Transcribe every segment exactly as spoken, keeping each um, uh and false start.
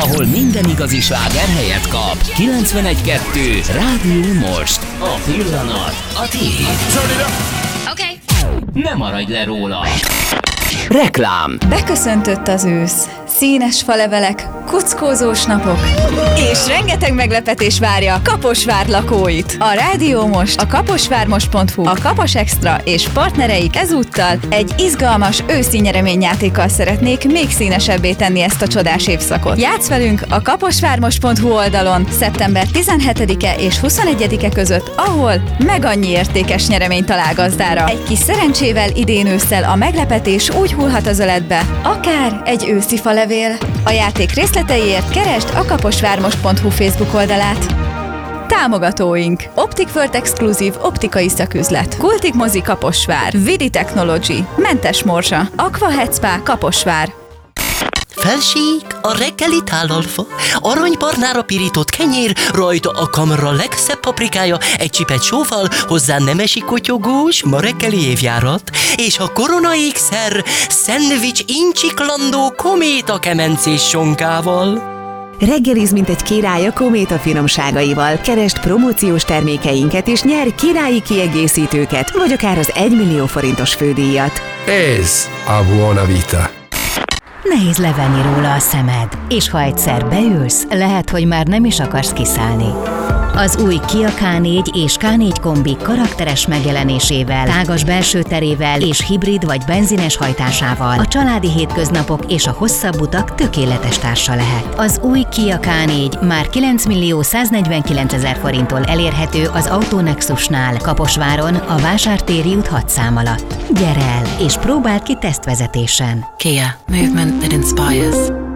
ahol minden igazi sláger helyet kap. kilencvenegy kettő Rádió Most. A pillanat a tiéd. Oké. Ne maradj le róla. Reklám. Beköszöntött az ősz. Színes falevelek, kuckózós napok, és rengeteg meglepetés várja Kaposvár lakóit. A Rádió Most, a kaposvármost pont hu, a Kapas Extra és partnereik ezúttal egy izgalmas őszi nyereményjátékkal szeretnék még színesebbé tenni ezt a csodás évszakot. Játsz velünk a kaposvármost pont hu oldalon szeptember tizenhetedike és huszonegyedike között, ahol meg annyi értékes nyeremény talál gazdára. Egy kis szerencsével idén ősszel a meglepetés úgy hullhat az öletbe, akár egy őszi falevél. A játék részleteiért keresd a kaposvármost pont hu Facebook oldalát. Támogatóink: Optic World exkluzív optikai szaküzlet, Kultig Mozi Kaposvár, Vidi Technology, Mentes Morzsa, Aqua Head Spa Kaposvár. Felség, a reggeli tálalfa, aranybarnára pirított kenyér, rajta a kamra legszebb paprikája, egy csipet sóval, hozzá nemesi kotyogós, ma reggeli évjárat, és a korona ékszer, szendvics incsiklandó kométa kemencés sonkával. Reggeliz, mint egy király a Kométa finomságaival. Keresd promóciós termékeinket és nyer királyi kiegészítőket, vagy akár az egymillió forintos fődíjat. Ez a Buona Vita. Nehéz levenni róla a szemed, és ha egyszer beülsz, lehet, hogy már nem is akarsz kiszállni. Az új Kia ká négy és ká négy kombi karakteres megjelenésével, tágas belső terével és hibrid vagy benzines hajtásával a családi hétköznapok és a hosszabb utak tökéletes társa lehet. Az új Kia ká négy már kilencmillió száznegyvenkilencezer forinttól elérhető az Autonexusnál, Kaposváron, a Vásártéri út hat szám alatt. Gyere el, és próbáld ki tesztvezetésen. Kia. Movement that inspires.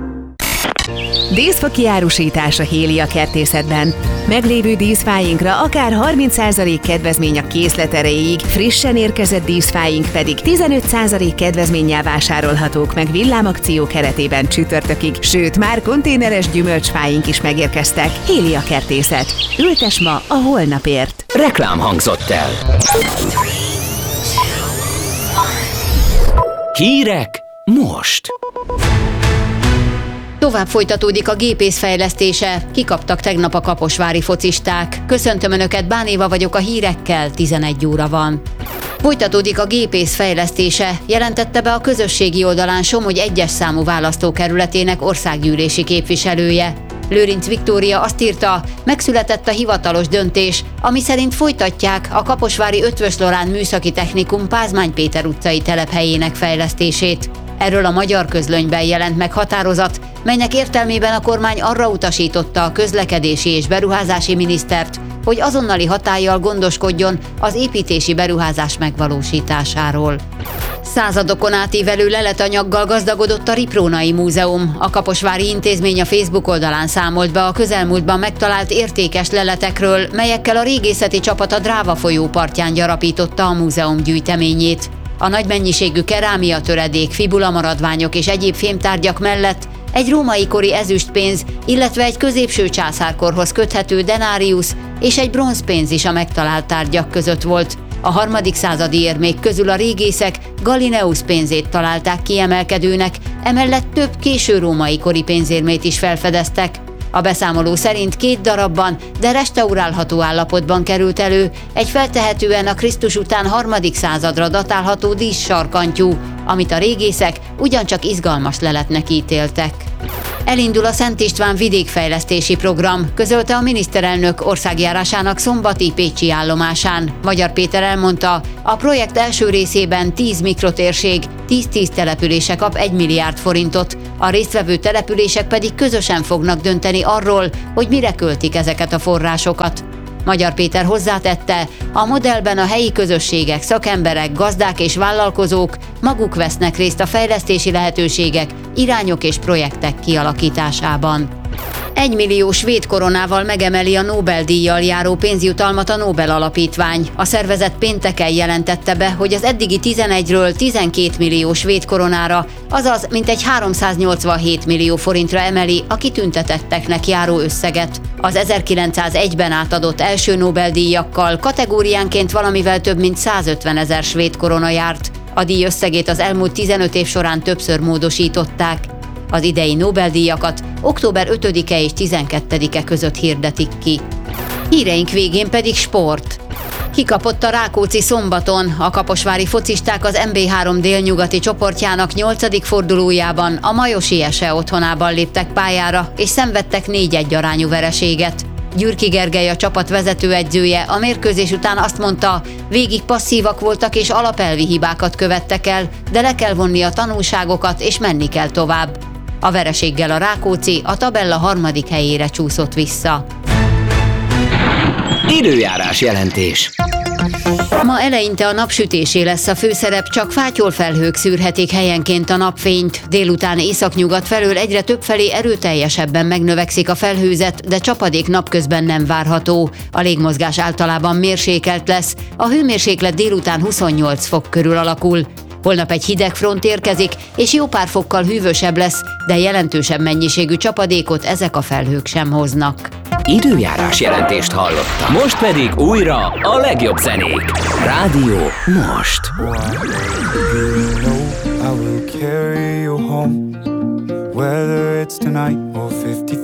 Díszfa kiárusítás a Hélia kertészetben. Meglévő díszfáinkra akár harminc százalék kedvezmény a készlet erejéig, frissen érkezett díszfáink pedig tizenöt százalék kedvezménnyel vásárolhatók meg villámakció keretében csütörtökig, sőt már konténeres gyümölcsfáink is megérkeztek. Hélia kertészet. Ültes ma a holnapért. Reklám hangzott el. Hírek most. Tovább folytatódik a gépész fejlesztése. Kikaptak tegnap a kaposvári focisták. Köszöntöm Önöket, Bán Éva vagyok a hírekkel, tizenegy óra van. Folytatódik a gépész fejlesztése, jelentette be a közösségi oldalán Somogy egyes számú választókerületének országgyűlési képviselője. Lőrinc Viktória azt írta, megszületett a hivatalos döntés, ami szerint folytatják a kaposvári Ötvös Loránd Műszaki Technikum Pázmány Péter utcai telephelyének fejlesztését. Erről a Magyar Közlönyben jelent meg határozat, melynek értelmében a kormány arra utasította a közlekedési és beruházási minisztert, hogy azonnali hatállyal gondoskodjon az építési beruházás megvalósításáról. Századokon átívelő leletanyaggal gazdagodott a Riprónai Múzeum. A kaposvári intézmény a Facebook oldalán számolt be a közelmúltban megtalált értékes leletekről, melyekkel a régészeti csapat a Dráva folyó partján gyarapította a múzeum gyűjteményét. A nagy mennyiségű kerámia töredék, fibula maradványok és egyéb fémtárgyak mellett egy római kori ezüstpénz, illetve egy középső császárkorhoz köthető denárius és egy bronzpénz is a megtalált tárgyak között volt. A harmadik századi érmék közül a régészek Galileus pénzét találták kiemelkedőnek, emellett több késő római kori pénzérmét is felfedeztek. A beszámoló szerint két darabban, de restaurálható állapotban került elő egy feltehetően a Krisztus után harmadik századra datálható díszsarkantyú, amit a régészek ugyancsak izgalmas leletnek ítéltek. Elindul a Szent István vidékfejlesztési program, közölte a miniszterelnök országjárásának szombati pécsi állomásán. Magyar Péter elmondta, a projekt első részében tíz mikrotérség, tíz-tíz települése kap egy milliárd forintot, a résztvevő települések pedig közösen fognak dönteni arról, hogy mire költik ezeket a forrásokat. Magyar Péter hozzátette, a modellben a helyi közösségek, szakemberek, gazdák és vállalkozók maguk vesznek részt a fejlesztési lehetőségek, irányok és projektek kialakításában. Egy millió svéd koronával megemeli a Nobel-díjjal járó pénzjutalmat a Nobel Alapítvány. A szervezet pénteken jelentette be, hogy az eddigi tizenegyről tizenkét millió svéd koronára, azaz mintegy háromszáznyolcvanhét millió forintra emeli a kitüntetetteknek járó összeget. Az ezerkilencszázegyben átadott első Nobel-díjakkal kategóriánként valamivel több mint százötvenezer svéd korona járt. A díj összegét az elmúlt tizenöt év során többször módosították. Az idei Nobel-díjakat október ötödike és tizenkettedike között hirdetik ki. Híreink végén pedig sport. Kikapott a Rákóczi szombaton, a kaposvári focisták az em bé három délnyugati csoportjának nyolcadik fordulójában a Majosi Ese otthonában léptek pályára, és szenvedtek négy egy arányú vereséget. Gyürki Gergely, a csapat vezetőedzője a mérkőzés után azt mondta, végig passzívak voltak és alapelvi hibákat követtek el, de le kell vonni a tanulságokat és menni kell tovább. A vereséggel a Rákóczi a tabella harmadik helyére csúszott vissza. Időjárás jelentés. Ma eleinte a napsütésé lesz a főszerep, csak fátyolfelhők szűrhetik helyenként a napfényt. Délután északnyugat felől egyre többfelé erőteljesebben megnövekszik a felhőzet, de csapadék napközben nem várható. A légmozgás általában mérsékelt lesz, a hőmérséklet délután huszonnyolc fok körül alakul. Holnap egy hideg front érkezik, és jó pár fokkal hűvösebb lesz, de jelentősebb mennyiségű csapadékot ezek a felhők sem hoznak. Időjárás jelentést hallottam. Most pedig újra a legjobb zenék. Rádió Most. I will carry you home, whether it's tonight or fifty